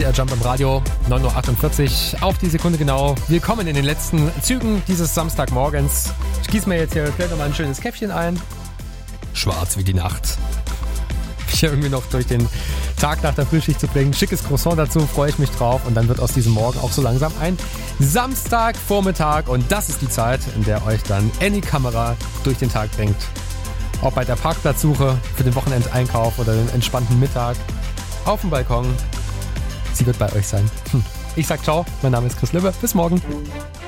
MDR Jump im Radio, 9.48 Uhr auf die Sekunde genau. Willkommen in den letzten Zügen dieses Samstagmorgens. Ich gieße mir jetzt hier gleich nochmal ein schönes Käffchen ein. Schwarz wie die Nacht. Mich hier irgendwie noch durch den Tag nach der Frühschicht zu bringen. Schickes Croissant dazu, freue ich mich drauf. Und dann wird aus diesem Morgen auch so langsam ein Samstagvormittag. Und das ist die Zeit, in der euch dann Any Kamera durch den Tag bringt. Ob bei der Parkplatzsuche für den Wochenendeinkauf oder den entspannten Mittag auf dem Balkon. Sie wird bei euch sein. Ich sag ciao, mein Name ist Chris Lübbe. Bis morgen.